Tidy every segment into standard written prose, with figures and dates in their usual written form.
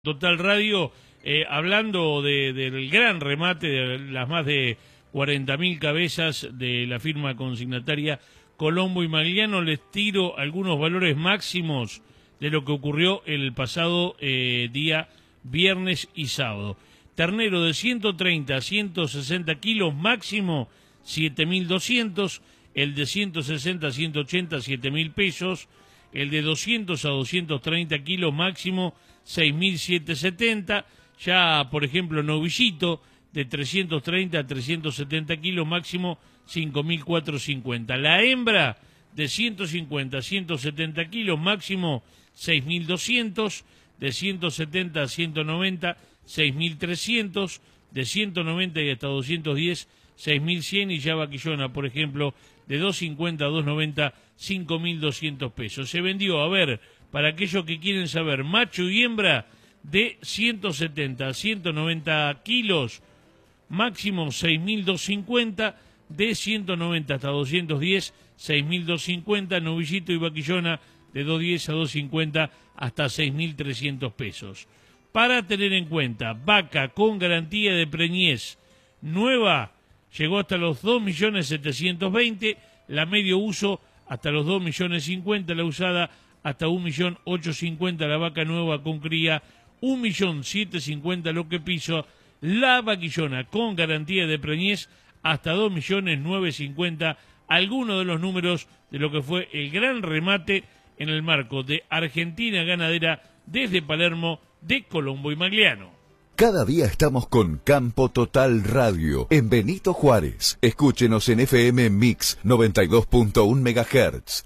Total Radio, hablando del gran remate de las más de 40.000 cabezas de la firma consignataria Colombo y Magliano, les tiro algunos valores máximos de lo que ocurrió el pasado día viernes y sábado. Ternero de 130 a 160 kilos, máximo 7.200, el de 160 a 180, 7.000 pesos, el de 200 a 230 kilos, máximo 6.770, ya por ejemplo novillito de 330 a 370 kilos, máximo 5.450. La hembra de 150 a 170 kilos, máximo 6.200, de 170 a 190, 6.300, de 190 y hasta 210, 6.100, y ya vaquillona, por ejemplo, de 250 a 290, 5.200 pesos. Se vendió, a ver, para aquellos que quieren saber, macho y hembra de 170 a 190 kilos, máximo 6.250, de 190 hasta 210, 6.250, novillito y vaquillona de 210 a 250 hasta 6.300 pesos. Para tener en cuenta, vaca con garantía de preñez nueva llegó hasta los 2.720.000, la medio uso hasta los 2.050.000, la usada hasta 1.850.000, la vaca nueva con cría 1.750.000 lo que piso, la vaquillona con garantía de preñez hasta 2.950.000, algunos de los números de lo que fue el gran remate en el marco de Argentina Ganadera desde Palermo de Colombo y Magliano. Cada día estamos con Campo Total Radio en Benito Juárez. Escúchenos en FM Mix 92.1 MHz.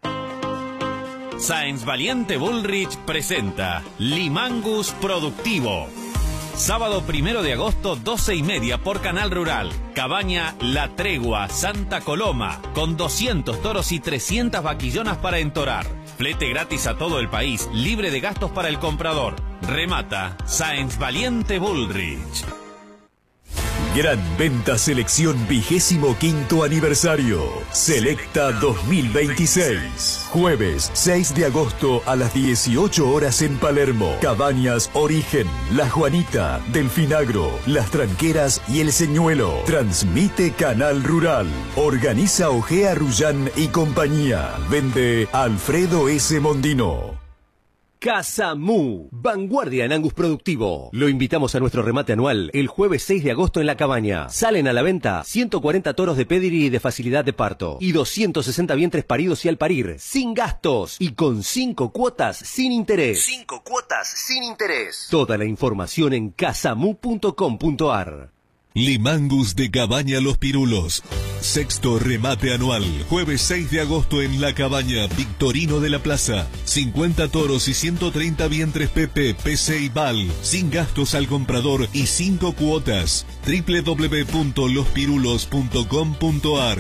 Sáenz Valiente Bullrich presenta Limangus Productivo. Sábado 1 de agosto, 12:30 por Canal Rural. Cabaña La Tregua, Santa Coloma, con 200 toros y 300 vaquillonas para entorar. Flete gratis a todo el país, libre de gastos para el comprador. Remata Sáenz Valiente Bullrich. Gran Venta Selección 25º aniversario. Selecta 2026. Jueves 6 de agosto a las 18 horas en Palermo. Cabañas Origen, La Juanita, Delfinagro, Las Tranqueras y El Señuelo. Transmite Canal Rural. Organiza Ojea Rullán y compañía. Vende Alfredo S. Mondino. Casa Mu, vanguardia en Angus productivo. Lo invitamos a nuestro remate anual el jueves 6 de agosto en La Cabaña. Salen a la venta 140 toros de pedigree y de facilidad de parto y 260 vientres paridos y al parir, sin gastos y con 5 cuotas sin interés. 5 cuotas sin interés. Toda la información en casamu.com.ar. Limangus de Cabaña Los Pirulos. Sexto remate anual. Jueves 6 de agosto en La Cabaña, Victorino de la Plaza. 50 toros y 130 vientres Pepe, PC y Val. Sin gastos al comprador y 5 cuotas. www.lospirulos.com.ar.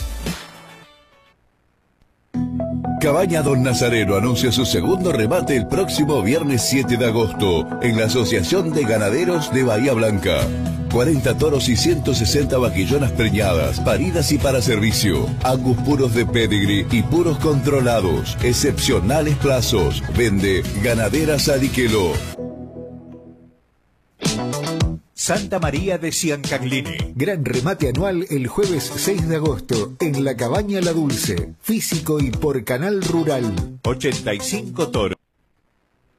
Cabaña Don Nazareno anuncia su segundo remate el próximo viernes 7 de agosto en la Asociación de Ganaderos de Bahía Blanca. 40 toros y 160 vaquillonas preñadas, paridas y para servicio. Angus puros de pedigree y puros controlados. Excepcionales plazos. Vende Ganaderas Ariqueló. Santa María de Ciancagline. Gran remate anual el jueves 6 de agosto en La Cabaña La Dulce. Físico y por Canal Rural. 85 toros.